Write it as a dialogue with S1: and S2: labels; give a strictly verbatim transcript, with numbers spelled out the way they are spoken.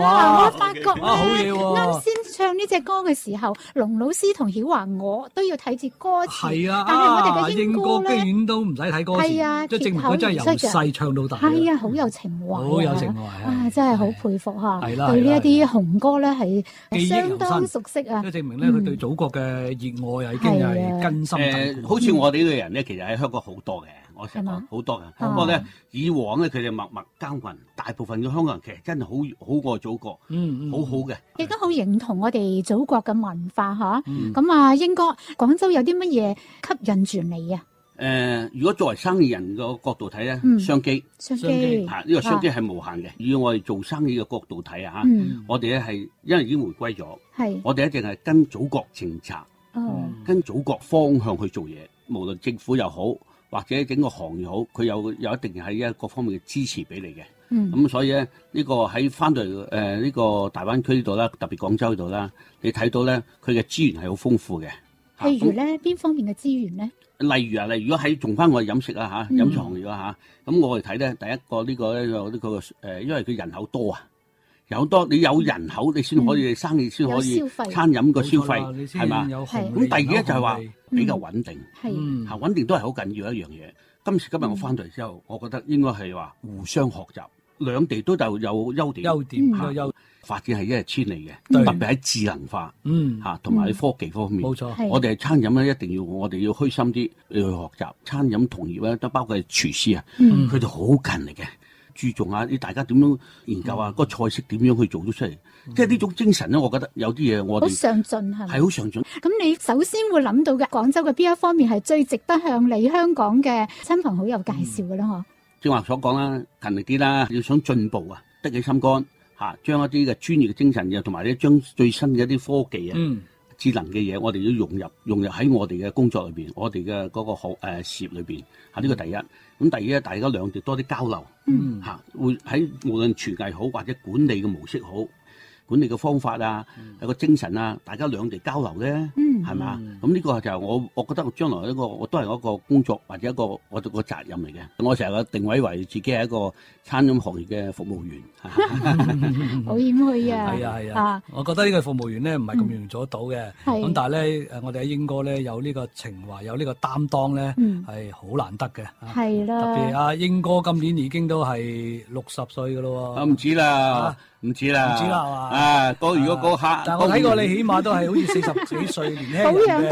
S1: 哇！我發覺咧，
S2: 啊好嘢喎
S1: 啱先唱呢隻歌嘅時候，龍老師同曉華我都要睇住歌詞。
S2: 係啊，
S1: 但係我哋嘅
S2: 英
S1: 英歌咧，
S2: 居然都唔使睇歌詞，
S1: 係啊，
S2: 即係證明佢真係由細唱到大。
S1: 係啊，好有情懷，
S2: 好有情懷
S1: 啊！真係好佩服嚇，
S2: 係啦，
S1: 對呢一啲紅歌咧係
S2: 記憶
S1: 相當熟悉啊！
S2: 即係證明咧，佢對祖國嘅熱愛啊已經係根深蒂固。
S3: 好似我哋呢個人咧，其實喺香港好多嘅。我成日講好多嘅，不過咧以往咧佢哋默默耕耘，大部分嘅香港人其實真係好好愛祖國，嗯，好好嘅，
S1: 亦都好認同我哋祖國嘅文化嚇。咁啊，英哥，廣州有啲乜嘢吸引住你啊？
S3: 誒，如果作為生意人個角度睇咧，商機，
S1: 商機
S3: 嚇呢個商機係無限嘅。以我哋做生意嘅角度睇啊，嚇，我哋咧係因為已經回歸咗，係我哋一定係跟祖國政策，跟祖國方向去做嘢，無論政府又好，或者整個行業好，佢有有一定係一各方面嘅支持俾你嘅。嗯，咁所以咧，呢個喺翻到嚟誒呢個大灣區呢度啦，特別廣州呢度啦，你睇到咧，佢嘅資源係好豐富嘅。
S1: 譬如咧，邊方面嘅資源咧？
S3: 例如啊，例如如果喺仲翻我哋飲食啊嚇，飲食行業啊嚇，咁我哋睇咧，第一個呢個咧有呢個誒，因為佢人口多啊，人口多，你有人口你先可以生意先可以餐飲個消費係嘛？咁第二咧就係話比較穩定，係嚇穩定都係好緊要一樣嘢。今時今日我翻到嚟之後，我覺得應該係話互相學習，兩地都就有優點，
S2: 優點嚇優
S3: 發展係一日千里嘅，特別喺智能化，嗯嚇，同埋喺科技方面，冇錯。我哋係餐飲咧，一定要我哋要虛心啲去學習。餐飲同業咧，都包括係廚師啊，佢哋好勤力嘅，注重下啲大家點樣研究啊，個菜式點樣去做咗出嚟，即係呢種精神咧，我覺得有啲嘢我哋
S1: 好上進係咪？
S3: 係好上進。
S1: 咁你首先會諗到嘅廣州嘅邊一方面係最值得向你香港嘅親朋好友介紹嘅咧？嗬？
S3: 正話所講啦，勤力啲啦，要想進步啊，得起心肝。啊！將一啲嘅專業嘅精神嘅，同埋咧將最新嘅一啲科技啊、嗯、智能嘅嘢，我哋要融入融入喺我哋嘅工作裏邊，我哋嘅嗰個學誒、呃、事業裏邊。啊，呢、這個第一。咁第二咧，大家兩地多啲交流，嗯嚇、啊，會喺無論廚藝好或者管理嘅模式好，管理嘅方法啊，有個精神啊，大家兩地交流咧，係嘛？咁呢個就係我，我覺得我將來一個我都係一個工作或者一個我個責任嚟嘅。我成日定位為自己係一個餐飲行業嘅服務員，
S1: 好謙虛啊！
S2: 係啊係啊，我覺得呢個服務員咧唔係咁容易做得到嘅。咁但係咧誒，我哋喺英哥咧有呢個情懷，有呢個擔當咧，係好難得嘅。
S1: 係啦，
S2: 特別阿英哥今年已經都係六十歲㗎咯喎。
S3: 唔止啦。唔止啦，
S2: 唔止啦，係嘛？
S3: 啊，嗰如果嗰刻，
S2: 但係我睇過你起碼都係好似四十幾歲年輕人嘅。